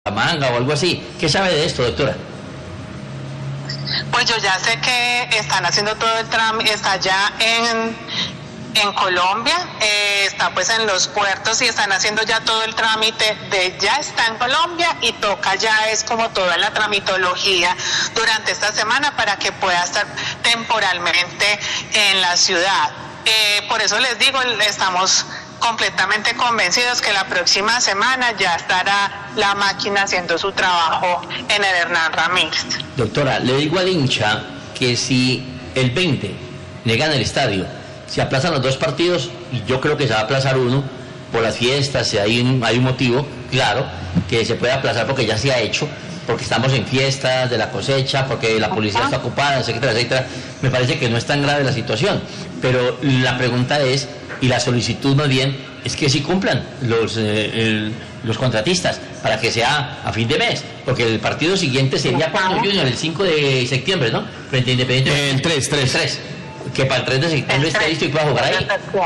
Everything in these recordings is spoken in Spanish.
Manga o algo así. ¿Qué sabe de esto, doctora? Pues yo ya sé que están haciendo todo el trámite, está ya en Colombia, está pues en los puertos y están haciendo ya todo el trámite de ya está en Colombia y toca ya es como toda la tramitología durante esta semana para que pueda estar temporalmente en la ciudad. Por eso les digo, estamos completamente convencidos que la próxima semana ya estará la máquina haciendo su trabajo en el Hernán Ramírez. Doctora, le digo al hincha que si el 20 le gana el estadio, se aplazan los dos partidos, y yo creo que se va a aplazar uno por las fiestas, si hay un motivo, claro, que se puede aplazar porque ya se ha hecho, porque estamos en fiestas de la cosecha, porque la policía está ocupada, etcétera, etcétera. Me parece que no es tan grave la situación, pero la pregunta es, y la solicitud más bien, es que sí cumplan los contratistas, para que sea a fin de mes, porque el partido siguiente sería cuando Junior, el 5 de septiembre, ¿no? Frente a Independiente. El 3. Que para el 3 de septiembre esté listo y pueda jugar ahí.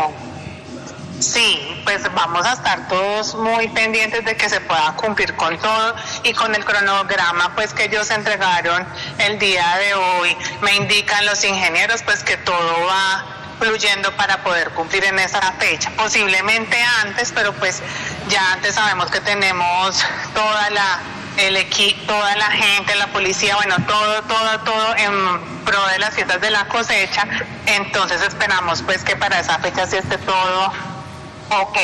Sí, pues vamos a estar todos muy pendientes de que se pueda cumplir con todo y con el cronograma pues que ellos entregaron el día de hoy. Me indican los ingenieros pues que todo va fluyendo para poder cumplir en esa fecha, posiblemente antes, pero pues ya antes sabemos que tenemos el equipo, toda la gente, la policía, bueno, todo en pro de las fiestas de la cosecha, entonces esperamos pues que para esa fecha sí esté todo ok.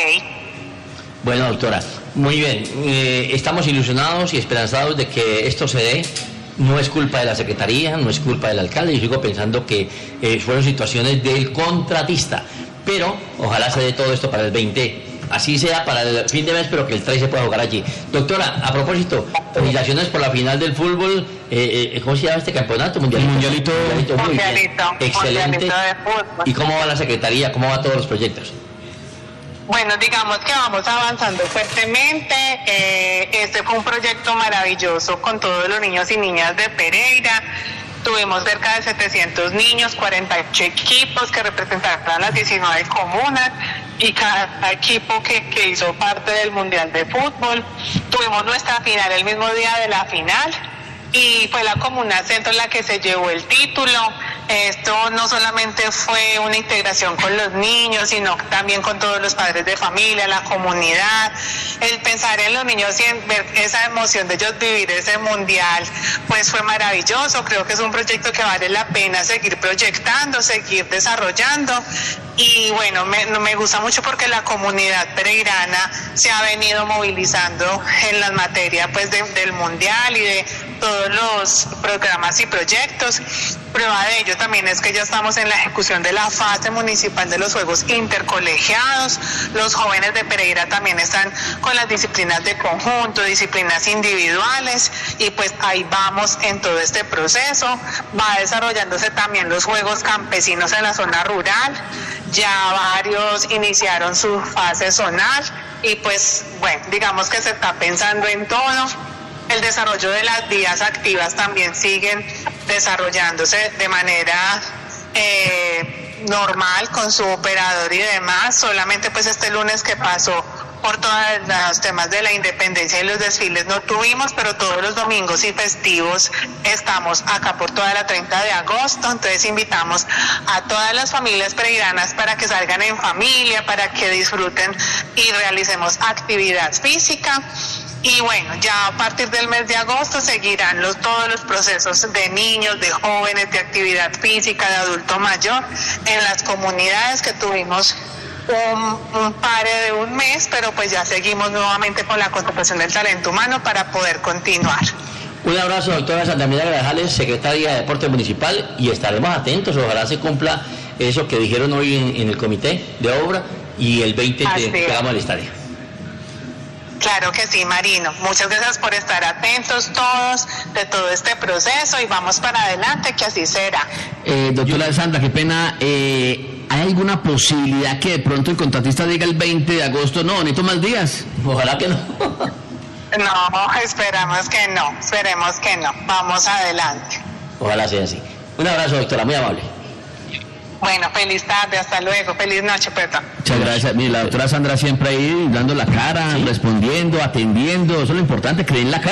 Bueno, doctora, muy bien, estamos ilusionados y esperanzados de que esto se dé. No es culpa de la Secretaría, no es culpa del alcalde, yo sigo pensando que fueron situaciones del contratista, pero ojalá se dé todo esto para el 20, así sea para el fin de mes, pero que el 3 se pueda jugar allí. Doctora, a propósito, felicitaciones por la final del fútbol, ¿cómo se llama este campeonato? Mundialito. Muy bien. Excelente. Mundialito de fútbol. ¿Y cómo va la Secretaría? ¿Cómo van todos los proyectos? Bueno, digamos que vamos avanzando fuertemente. Este fue un proyecto maravilloso con todos los niños y niñas de Pereira. Tuvimos cerca de 700 niños, 48 equipos que representaron las 19 comunas y cada equipo que hizo parte del Mundial de Fútbol. Tuvimos nuestra final el mismo día de la final y fue la Comuna Centro la que se llevó el título. Esto no solamente fue una integración con los niños, sino también con todos los padres de familia, la comunidad. El pensar en los niños y en ver esa emoción de ellos vivir ese mundial, pues fue maravilloso. Creo que es un proyecto que vale la pena seguir proyectando, seguir desarrollando. Y bueno, me gusta mucho porque la comunidad pereirana se ha venido movilizando en las materias pues del mundial y de todos los programas y proyectos. Prueba de ello también es que ya estamos en la ejecución de la fase municipal de los Juegos Intercolegiados. Los jóvenes de Pereira también están con las disciplinas de conjunto, disciplinas individuales y pues ahí vamos en todo este proceso. Va desarrollándose también los Juegos Campesinos en la zona rural. Ya varios iniciaron su fase zonal y pues bueno, digamos que se está pensando en todo. El desarrollo de las vías activas también siguen desarrollándose de manera normal con su operador y demás. Solamente pues este lunes que pasó por todos los temas de la independencia y los desfiles no tuvimos, pero todos los domingos y festivos estamos acá por toda la 30 de agosto, entonces invitamos a todas las familias pereiranas para que salgan en familia, para que disfruten y realicemos actividad física. Y bueno, ya a partir del mes de agosto seguirán todos los procesos de niños, de jóvenes, de actividad física, de adulto mayor en las comunidades que tuvimos un pare de un mes, pero pues ya seguimos nuevamente con la contratación del talento humano para poder continuar. Un abrazo, doctora Sandra Mira Grajales, secretaria de Deporte Municipal, y estaremos atentos, ojalá se cumpla eso que dijeron hoy en el comité de obra y el 20 llegamos al estadio. Claro que sí, Marino. Muchas gracias por estar atentos todos de todo este proceso y vamos para adelante, que así será. Doctora Sandra, qué pena, ¿hay alguna posibilidad que de pronto el contratista diga el 20 de agosto, no, necesito más días? Ojalá que no. No, esperemos que no. Vamos adelante. Ojalá sea así. Un abrazo, doctora, muy amable. Bueno, feliz tarde, hasta luego, feliz noche, Pepa. Muchas gracias. Mire, la doctora Sandra siempre ahí dando la cara, respondiendo, atendiendo. Eso es lo importante, creer en la cara.